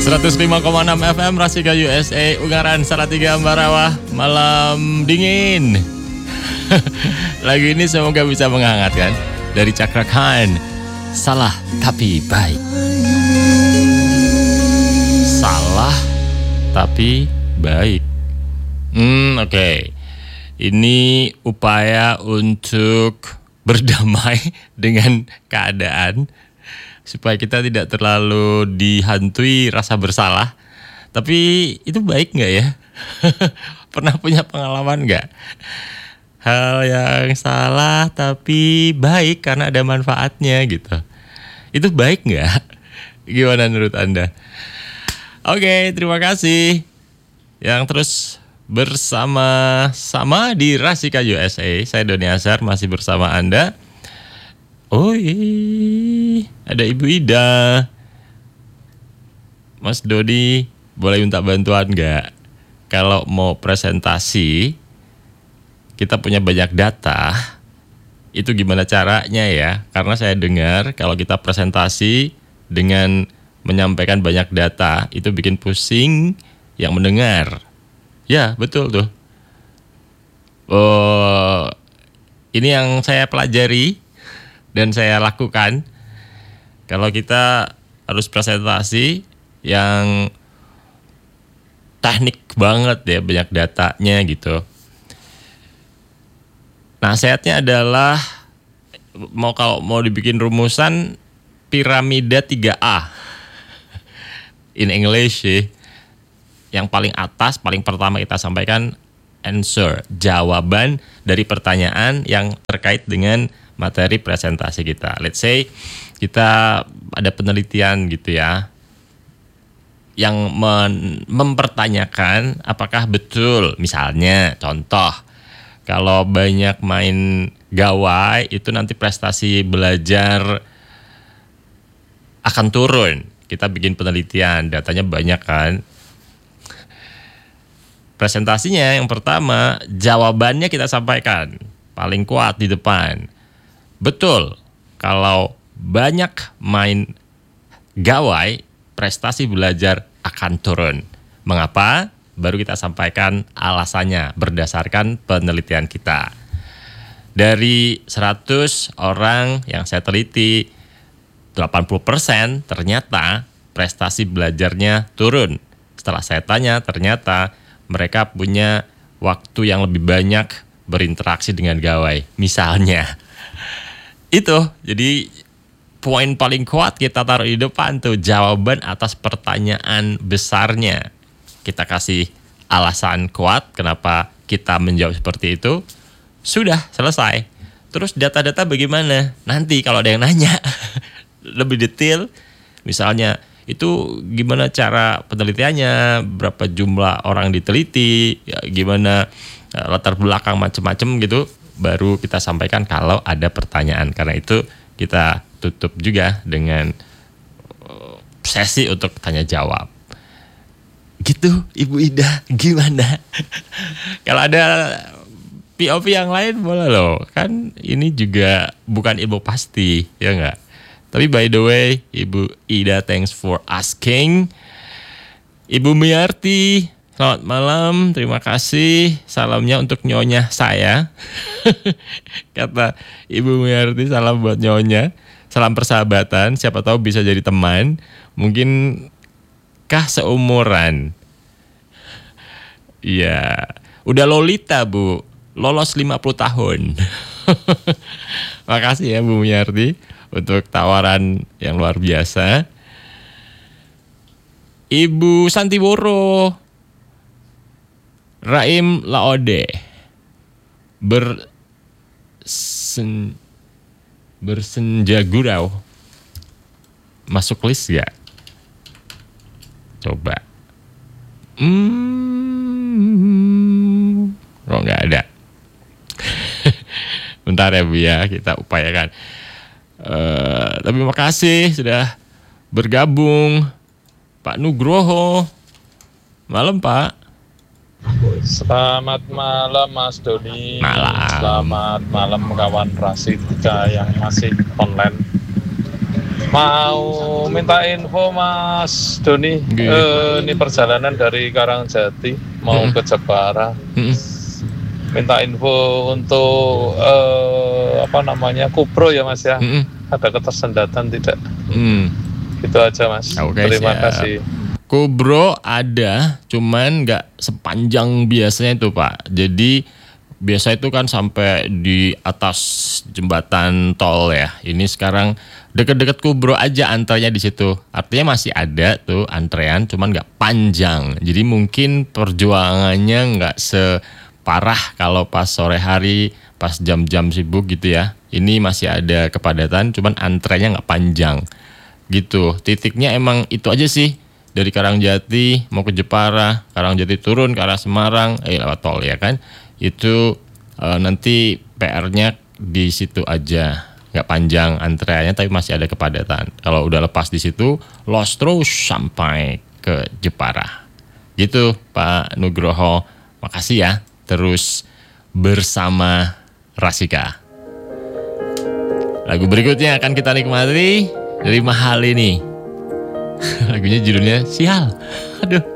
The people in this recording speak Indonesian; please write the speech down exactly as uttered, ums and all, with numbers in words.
seratus lima koma enam F M Rasika U S A, Ungaran Salatiga Ambarawa, malam dingin. Lagu ini semoga bisa menghangatkan. Dari Cakra Khan, Salah Tapi Baik. Salah tapi baik. Hmm, oke. Okay. Ini upaya untuk berdamai dengan keadaan supaya kita tidak terlalu dihantui rasa bersalah. Tapi itu baik nggak ya? Pernah punya pengalaman nggak? Hal yang salah tapi baik karena ada manfaatnya gitu. Itu baik nggak? Gimana menurut Anda? Oke, terima kasih yang terus bersama-sama di Rasika U S A. Saya Doni Azhar masih bersama Anda. Oi, ada Ibu Ida. Mas Dodi, boleh minta bantuan nggak? Kalau mau presentasi, kita punya banyak data, itu gimana caranya ya? Karena saya dengar kalau kita presentasi dengan menyampaikan banyak data, itu bikin pusing yang mendengar. Ya, betul tuh. Oh, ini yang saya pelajari dan saya lakukan. Kalau kita harus presentasi yang teknik banget ya, banyak datanya gitu. Nasihatnya adalah mau kalau mau dibikin rumusan piramida tiga A. In English sih. Yang paling atas, paling pertama kita sampaikan answer, jawaban dari pertanyaan yang terkait dengan materi presentasi kita. Let's say kita ada penelitian gitu ya, yang men- mempertanyakan apakah betul, misalnya contoh, kalau banyak main gawai itu nanti prestasi belajar akan turun. Kita bikin penelitian, datanya banyak kan. Presentasinya yang pertama, jawabannya kita sampaikan paling kuat di depan. Betul, kalau banyak main gawai, prestasi belajar akan turun. Mengapa? Baru kita sampaikan alasannya berdasarkan penelitian kita. Dari seratus orang yang saya teliti, delapan puluh persen ternyata prestasi belajarnya turun. Setelah saya tanya, ternyata mereka punya waktu yang lebih banyak berinteraksi dengan gawai. Misalnya. Itu, jadi poin paling kuat kita taruh di depan tuh, jawaban atas pertanyaan besarnya. Kita kasih alasan kuat kenapa kita menjawab seperti itu. Sudah, selesai. Terus data-data bagaimana? Nanti kalau ada yang nanya lebih detail, misalnya itu gimana cara penelitiannya, berapa jumlah orang diteliti, ya, gimana uh, latar belakang macam-macam gitu, baru kita sampaikan kalau ada pertanyaan. Karena itu kita tutup juga dengan uh, sesi untuk tanya jawab. Gitu, Ibu Ida, gimana? Kalau ada P O V yang lain boleh loh, kan ini juga bukan ilmu pasti, ya enggak? Tapi by the way, Ibu Ida, thanks for asking. Ibu Miarti, selamat malam, terima kasih. Salamnya untuk nyonya saya. Kata Ibu Miarti, salam buat nyonya. Salam persahabatan, siapa tahu bisa jadi teman. Mungkin kah seumuran? Iya, udah lolita Bu, lolos lima puluh tahun. Makasih ya Bu Miarti untuk tawaran yang luar biasa. Ibu Santiworo, Raim Laode, bersen, bersenja gurau, masuk list gak? Coba. Hmm, kok nggak ada? Bentar ya Bu ya, kita upayakan. Uh, tapi makasih sudah bergabung, Pak Nugroho. Malam Pak. Selamat malam Mas Doni. Malam. Selamat malam kawan Rasika yang masih online. Mau minta info Mas Doni, Nggih. eh, ini perjalanan dari Karangjati mau Mm-mm. ke Jepara. Mm-mm. Minta info untuk eh, apa namanya Kupro ya Mas ya. Mm-mm. Ada ketersendatan tidak? Mm. Gitu aja Mas. Oke, Terima siap. kasih. Kubro ada, cuman nggak sepanjang biasanya itu Pak. Jadi biasa itu kan sampai di atas jembatan tol ya. Ini sekarang deket-deket Kubro aja antrenya di situ. Artinya masih ada tuh antrean, cuman nggak panjang. Jadi mungkin perjuangannya nggak separah kalau pas sore hari, pas jam-jam sibuk gitu ya. Ini masih ada kepadatan, cuman antreanya nggak panjang gitu. Titiknya emang itu aja sih, dari Karangjati mau ke Jepara, Karangjati turun ke arah Semarang, eh lewat tol ya kan, itu eh, nanti P R-nya di situ aja, nggak panjang antreannya tapi masih ada kepadatan. Kalau udah lepas di situ los terus sampai ke Jepara gitu Pak Nugroho. Makasih ya, terus bersama Rasika. Lagu berikutnya akan kita nikmati dari Mahal ini. Lagunya judulnya Sial. Aduh.